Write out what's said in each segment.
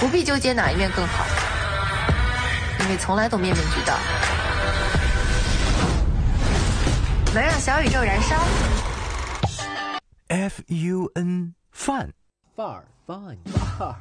必纠结哪一面更好，因为从来都面面俱到，能让小宇宙燃烧。 FUN 范范儿。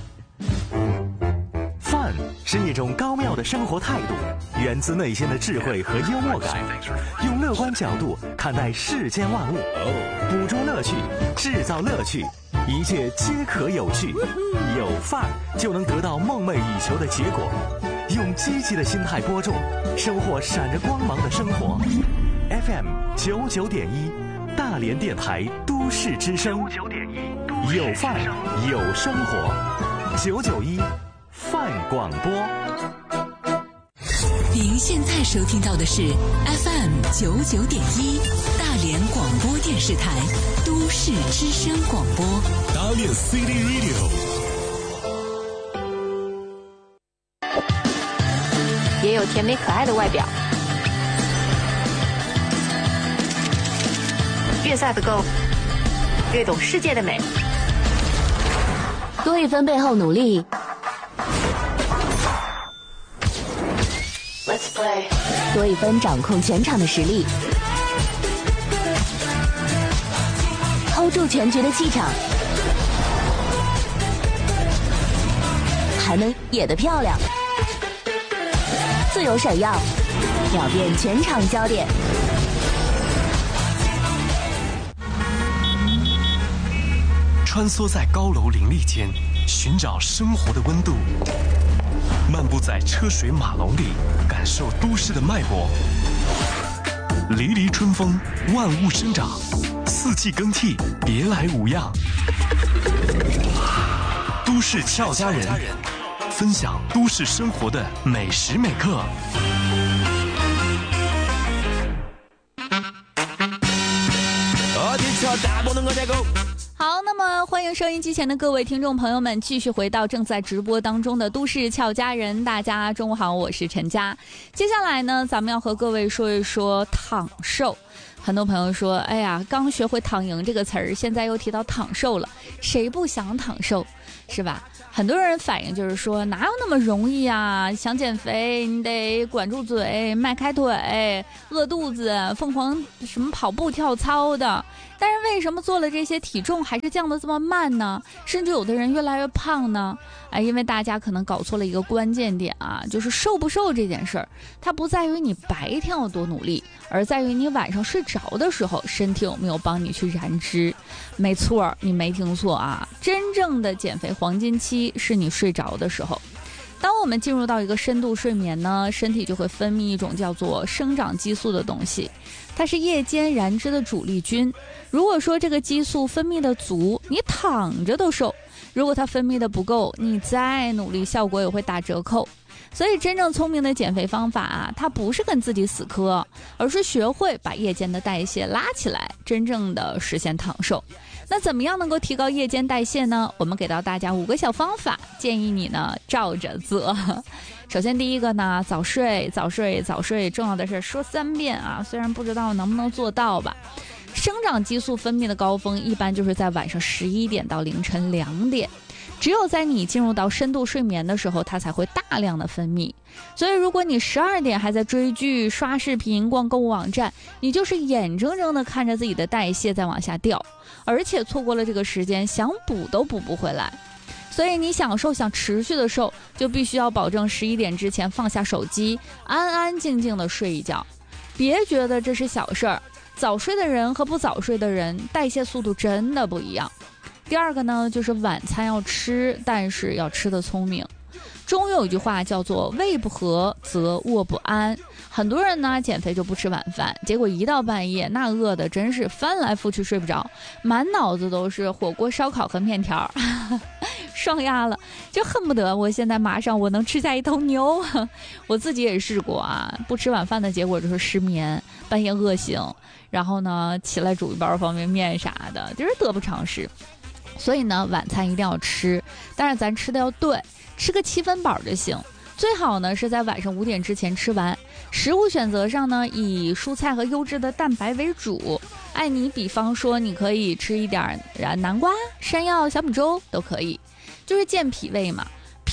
范是一种高妙的生活态度，源自内心的智慧和幽默感，用乐观角度看待世间万物，捕捉乐趣，制造乐趣，一切皆可有趣。有范儿就能得到梦寐以求的结果。用积极的心态播种，收获闪着光芒的生活。FM 99.1，大连电台都市之声。有范儿有生活，991范广播。 您现在收听到的是 FM 99.1大连广播电视台都市之声广播。 大连 City Radio。 也有甜美可爱的外表，越飒的够，越懂世界的美。 多一分背后努力，多一分掌控全场的实力， hold 住全局的气场，还能野得漂亮，自由闪耀，秒变全场焦点。 穿梭在高楼林立间，寻找生活的温度；漫步在车水马龙里，感受都市的脉搏。离离春风，万物生长，四季更替，别来无恙。都市俏佳人，分享都市生活的每时每刻。 好，那么欢迎收音机前的各位听众朋友们继续回到正在直播当中的都市俏佳人。大家中午好，我是陈佳。接下来呢，咱们要和各位说一说躺瘦。很多朋友说，哎呀，刚学会躺赢这个词儿，现在又提到躺瘦了，谁不想躺瘦，是吧？很多人反应就是说，哪有那么容易啊？想减肥，你得管住嘴，迈开腿，饿肚子，疯狂什么跑步跳操的。但是为什么做了这些体重还是降得这么慢呢？甚至有的人越来越胖呢？因为大家可能搞错了一个关键点啊，就是瘦不瘦这件事儿，它不在于你白天有多努力，而在于你晚上睡着的时候，身体有没有帮你去燃脂。没错，你没听错啊，真正的减肥黄金期是你睡着的时候。当我们进入到一个深度睡眠呢，身体就会分泌一种叫做生长激素的东西，它是夜间燃脂的主力军。如果说这个激素分泌的足，你躺着都瘦；如果它分泌的不够，你再努力效果也会打折扣。所以真正聪明的减肥方法啊，它不是跟自己死磕，而是学会把夜间的代谢拉起来，真正的实现躺瘦。那怎么样能够提高夜间代谢呢？我们给到大家5个小方法，建议你呢照着做。首先第一个呢，早睡，重要的是说3遍啊，虽然不知道能不能做到吧。生长激素分泌的高峰一般就是在晚上11点到凌晨2点。只有在你进入到深度睡眠的时候，它才会大量的分泌。所以如果你12点还在追剧、刷视频、逛购物网站，你就是眼睁睁的看着自己的代谢在往下掉，而且错过了这个时间，想补都补不回来。所以你想瘦，想持续的瘦，就必须要保证11点之前放下手机，安安静静的睡一觉。别觉得这是小事儿，早睡的人和不早睡的人代谢速度真的不一样。第二个呢，就是晚餐要吃，但是要吃得聪明。中有一句话叫做胃不和则卧不安。很多人呢减肥就不吃晚饭，结果一到半夜那饿的真是翻来覆去睡不着，满脑子都是火锅、烧烤和面条，双压了，就恨不得我现在马上我能吃下一头牛。我自己也试过啊，不吃晚饭的结果就是失眠，半夜饿醒，然后呢起来煮一包方便面啥的，就是得不偿失。所以呢，晚餐一定要吃，但是咱吃的要对，吃个7分饱就行。最好呢是在晚上5点之前吃完。食物选择上呢，以蔬菜和优质的蛋白为主。你比方说你可以吃一点南瓜、山药、小米粥都可以，就是健脾胃嘛。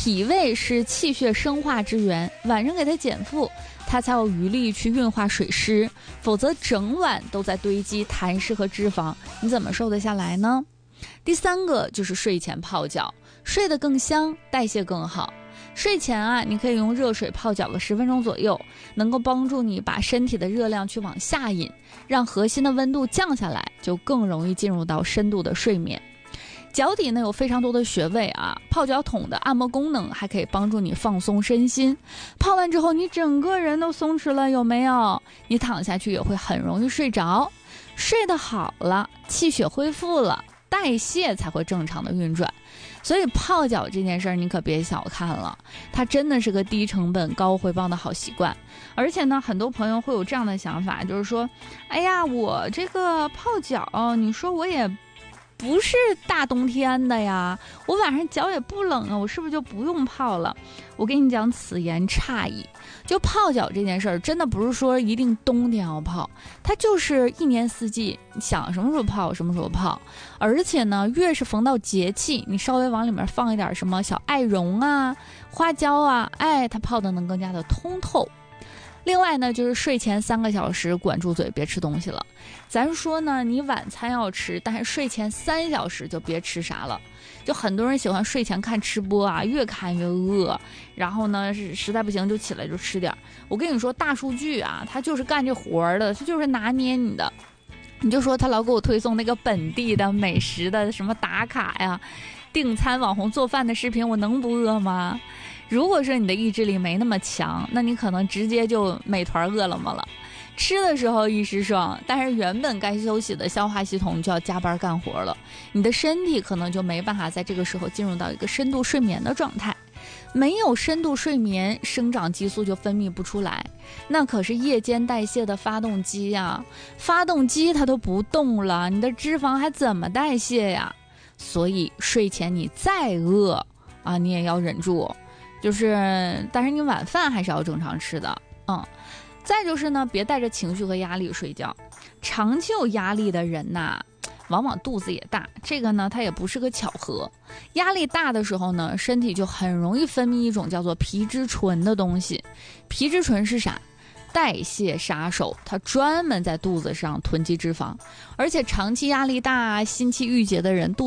脾胃是气血生化之源，晚上给它减负，它才有余力去运化水湿，否则整晚都在堆积痰湿和脂肪，你怎么瘦得下来呢？第3个就是睡前泡脚，睡得更香，代谢更好。睡前啊，你可以用热水泡脚个10分钟左右，能够帮助你把身体的热量去往下引，让核心的温度降下来，就更容易进入到深度的睡眠。脚底呢有非常多的穴位啊，泡脚桶的按摩功能还可以帮助你放松身心。泡完之后你整个人都松弛了，有没有？你躺下去也会很容易睡着，睡得好了，气血恢复了，代谢才会正常的运转。所以泡脚这件事儿你可别小看了，它真的是个低成本高回报的好习惯。而且呢，很多朋友会有这样的想法，就是说，哎呀，我这个泡脚，你说我也不是大冬天的呀，我晚上脚也不冷啊，我是不是就不用泡了？我跟你讲，此言差矣。就泡脚这件事儿，真的不是说一定冬天要泡，它就是一年四季，你想什么时候泡什么时候泡。而且呢，越是逢到节气，你稍微往里面放一点什么小艾绒啊、花椒啊，它泡的能更加的通透。另外呢，就是睡前3个小时管住嘴，别吃东西了。咱说呢，你晚餐要吃，但是睡前3小时就别吃啥了。就很多人喜欢睡前看吃播啊，越看越饿，然后呢实在不行就起来就吃点。我跟你说，大数据啊，它就是干这活的，它就是拿捏你的。你就说他老给我推送那个本地的美食的什么打卡呀、订餐网红做饭的视频，我能不饿吗？如果说你的意志力没那么强，那你可能直接就美团饿了么了。吃的时候一时爽，但是原本该休息的消化系统就要加班干活了，你的身体可能就没办法在这个时候进入到一个深度睡眠的状态。没有深度睡眠，生长激素就分泌不出来，那可是夜间代谢的发动机呀，发动机它都不动了，你的脂肪还怎么代谢呀？所以睡前你再饿啊，你也要忍住，但是你晚饭还是要正常吃的。再就是呢，别带着情绪和压力睡觉。长期有压力的人呐，往往肚子也大，这个呢它也不是个巧合。压力大的时候呢，身体就很容易分泌一种叫做皮质醇的东西。皮质醇是啥？代谢杀手，它专门在肚子上囤积脂肪，而且长期压力大、心气郁结的人，